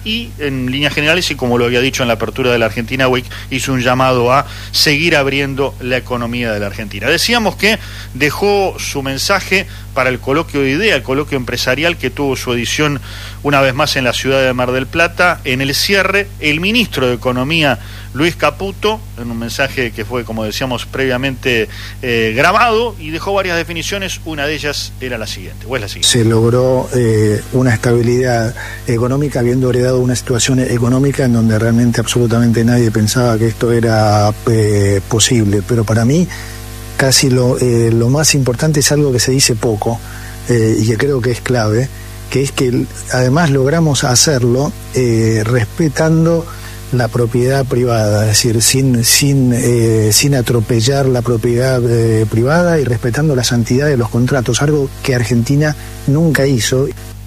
y en líneas generales, y como lo había dicho en la apertura de la Argentina Week, hizo un llamado a seguir abriendo la economía de la Argentina. Decíamos que dejó su mensaje para el coloquio de idea, el coloquio empresarial que tuvo su edición una vez más en la ciudad de Mar del Plata. En el cierre, el ministro de Economía, Luis Caputo, en un mensaje que fue, como decíamos previamente, grabado, y dejó varias definiciones. Una de ellas era la siguiente, o es la siguiente. Se logró una estabilidad económica, habiendo heredado una situación económica en donde realmente absolutamente nadie pensaba que esto era posible, pero para mí casi lo más importante es algo que se dice poco y que creo que es clave, que es que además logramos hacerlo respetando la propiedad privada, es decir, sin atropellar la propiedad privada y respetando la santidad de los contratos, algo que Argentina nunca hizo.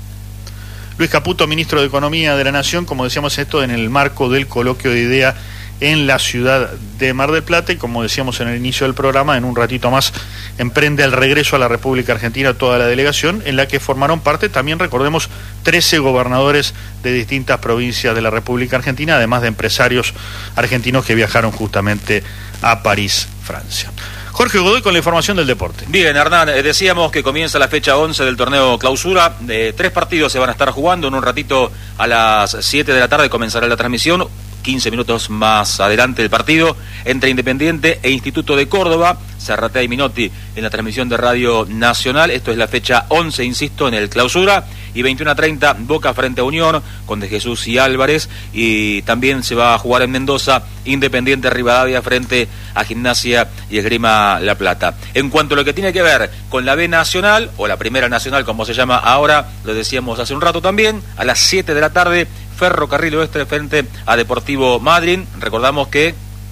Luis Caputo, ministro de Economía de la Nación, como decíamos, esto en el marco del coloquio de idea en la ciudad de Mar del Plata, y como decíamos en el inicio del programa, en un ratito más emprende el regreso a la República Argentina toda la delegación, en la que formaron parte también, recordemos, 13 gobernadores de distintas provincias de la República Argentina, además de empresarios argentinos que viajaron justamente a París, Francia. Jorge Godoy con la información del deporte. Bien, Hernán, decíamos que comienza la fecha 11 del torneo Clausura. 3 partidos se van a estar jugando. En un ratito, a las 7 de la tarde, comenzará la transmisión. 15 minutos más adelante el partido entre Independiente e Instituto de Córdoba. Zarratea y Minotti en la transmisión de Radio Nacional. Esto es la fecha 11, insisto, en el Clausura. Y 21:30 Boca frente a Unión con De Jesús y Álvarez. Y también se va a jugar en Mendoza Independiente Rivadavia frente a Gimnasia y Esgrima La Plata. En cuanto a lo que tiene que ver con la B Nacional, o la Primera Nacional como se llama ahora, lo decíamos hace un rato también, a las 7 de la tarde Ferrocarril Oeste frente a Deportivo Madryn. Recordamos que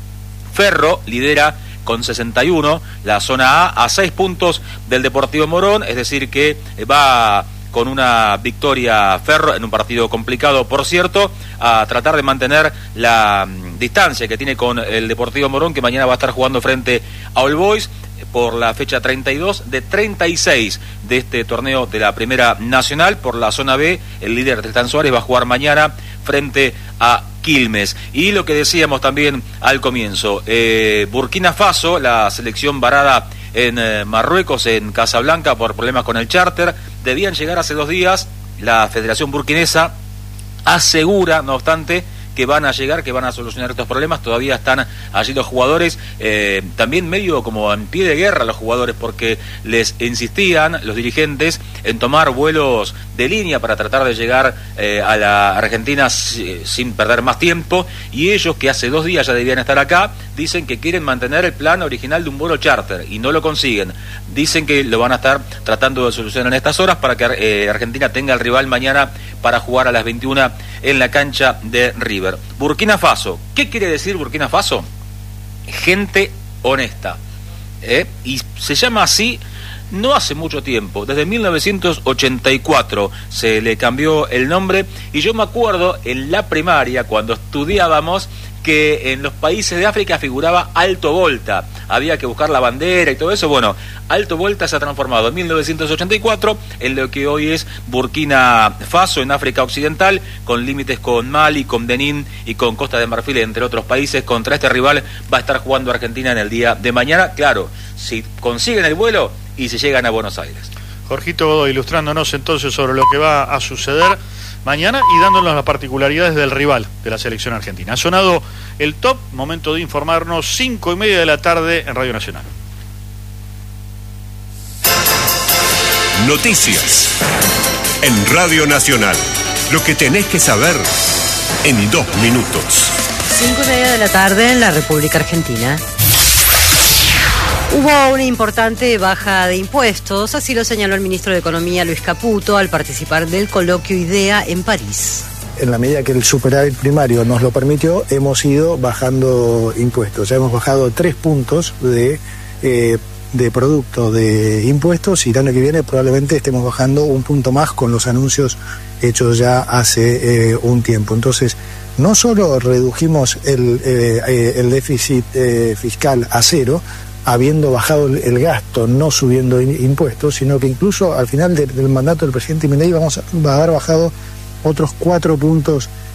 Ferro lidera con 61 la zona A 6 puntos del Deportivo Morón, es decir que va con una victoria Ferro en un partido complicado, por cierto, a tratar de mantener la distancia que tiene con el Deportivo Morón, que mañana va a estar jugando frente a All Boys por la fecha 32 de 36 de este torneo de la Primera Nacional. Por la zona B, el líder Tristán Suárez va a jugar mañana frente a Quilmes. Y lo que decíamos también al comienzo, Burkina Faso, la selección varada en Marruecos, en Casablanca, por problemas con el charter, debían llegar hace 2 días. La Federación Burkinesa asegura, no obstante, que van a llegar, que van a solucionar estos problemas. Todavía están allí los jugadores, también medio como en pie de guerra los jugadores, porque les insistían los dirigentes en tomar vuelos de línea para tratar de llegar a la Argentina sin perder más tiempo, y ellos, que hace 2 días ya debían estar acá, dicen que quieren mantener el plan original de un vuelo charter y no lo consiguen. Dicen que lo van a estar tratando de solucionar en estas horas para que Argentina tenga el rival mañana para jugar a las 21 en la cancha de River. Burkina Faso, ¿qué quiere decir Burkina Faso? Gente honesta, y se llama así no hace mucho tiempo, desde 1984 se le cambió el nombre, y yo me acuerdo en la primaria cuando estudiábamos que en los países de África figuraba Alto Volta, había que buscar la bandera y todo eso. Bueno, Alto Volta se ha transformado en 1984 en lo que hoy es Burkina Faso, en África Occidental, con límites con Mali, con Benín y con Costa de Marfil, entre otros países. Contra este rival va a estar jugando Argentina en el día de mañana, claro, si consiguen el vuelo y si llegan a Buenos Aires. Jorgito Godoy ilustrándonos entonces sobre lo que va a suceder mañana y dándonos las particularidades del rival de la selección argentina. Ha sonado el top, momento de informarnos, 5:30 de la tarde en Radio Nacional. Noticias en Radio Nacional. Lo que tenés que saber en 2 minutos. 5:30 de la tarde en la República Argentina. Hubo una importante baja de impuestos, así lo señaló el ministro de Economía, Luis Caputo, al participar del coloquio IDEA en París. En la medida que el superávit primario nos lo permitió, hemos ido bajando impuestos. Ya hemos bajado 3 puntos de producto de impuestos, y el año que viene probablemente estemos bajando 1 punto más con los anuncios hechos ya hace un tiempo. Entonces, no solo redujimos el déficit fiscal a 0, habiendo bajado el gasto, no subiendo impuestos, sino que incluso al final del mandato del presidente Milei va a haber bajado otros 4 puntos